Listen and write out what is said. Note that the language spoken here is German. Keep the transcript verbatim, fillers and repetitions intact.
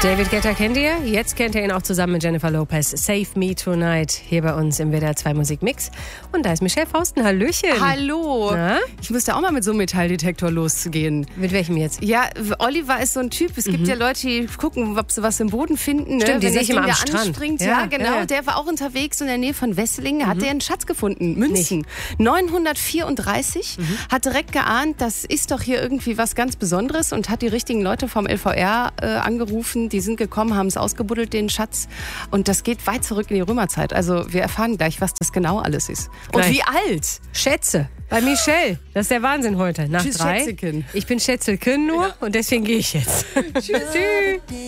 David Guetta kennt ihr? Jetzt kennt ihr ihn auch zusammen mit Jennifer Lopez. Save Me Tonight hier bei uns im W D R zwei Musikmix. Und da ist Michelle Fausten. Hallöchen. Hallo. Na? Ich musste auch mal mit so einem Metalldetektor losgehen. Mit welchem jetzt? Ja, Oliver ist so ein Typ. Es gibt mhm. ja Leute, die gucken, ob sie was im Boden finden. Stimmt, ne? die sehe ich immer am Strand. Anspringt. Ja, ja, genau. ja. Der war auch unterwegs in der Nähe von Wesseling. Hat Mhm. der einen Schatz gefunden. Münzen. Nicht. neunhundertvierunddreißig. Mhm. Hat direkt geahnt, das ist doch hier irgendwie was ganz Besonderes und hat die richtigen Leute vom L V R äh, angerufen. Die sind gekommen, haben es ausgebuddelt, den Schatz. Und das geht weit zurück in die Römerzeit. Also wir erfahren gleich, was das genau alles ist. Und Gleich. wie alt? Schätze. Bei Michelle. Das ist der Wahnsinn heute. Nach Tschüss, drei. Schätzekin. Ich bin Schätzelkin nur und deswegen gehe ich jetzt. Tschüss. Tschüss.